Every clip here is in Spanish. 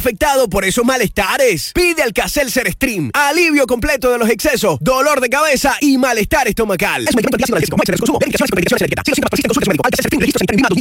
afectado por esos malestares. Pide Alka-Seltzer Stream. Alivio completo de los excesos, dolor de cabeza y malestar estomacal. Es un medicamento de consumo. Verificaciones con indicaciones de etiqueta. Si los síntomas persisten, consulte a su médico. Alka-Seltzer Stream. Registro sanitario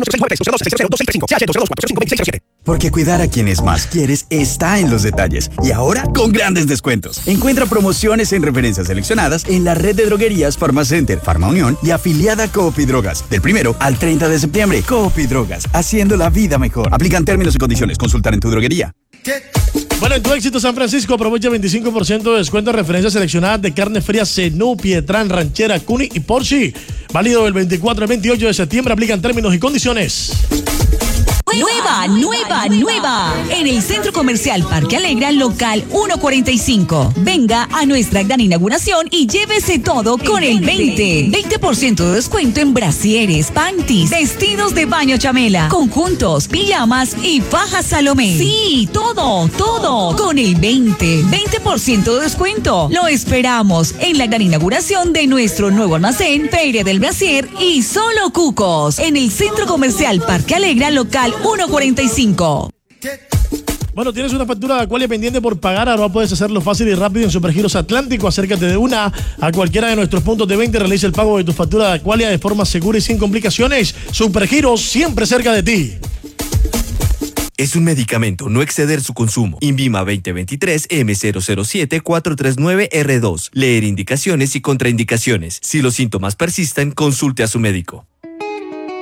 ISM 01649 Porque cuidar a quienes más quieres está en los detalles. Y ahora con grandes descuentos. Encuentra promociones en referencias seleccionadas en la red de droguerías Farmacenter, Farmaunión y afiliada Coop y Drogas. Del 1 al 30 de septiembre. Coop y Drogas, haciendo la vida mejor. Aplican términos y condiciones. Consultar en tu droguería. Bueno, en tu éxito San Francisco aprovecha 25% de descuento en referencias seleccionadas de carne fría Zenú, Pietrán, Ranchera, Cuni y Porsche. Válido del 24 al 28 de septiembre. Aplican términos y condiciones. Nueva. En el Centro Comercial Parque Alegra, local 145. Venga a nuestra gran inauguración y llévese todo con el 20% de descuento en brasieres, panties, vestidos de baño chamela, conjuntos, pijamas y fajas Salomé. Sí, todo con el 20% de descuento. Lo esperamos en la gran inauguración de nuestro nuevo almacén, Feria del Brasier y Solo Cucos, en el Centro Comercial Parque Alegra, local 145. Bueno, tienes una factura de Aqualia pendiente por pagar. Ahora puedes hacerlo fácil y rápido en Supergiros Atlántico. Acércate de una a cualquiera de nuestros puntos de venta. Realiza el pago de tu factura de Aqualia de forma segura y sin complicaciones. Supergiros, siempre cerca de ti. Es un medicamento, no exceder su consumo. Invima 2023 M007439R2. Leer indicaciones y contraindicaciones. Si los síntomas persisten, consulte a su médico.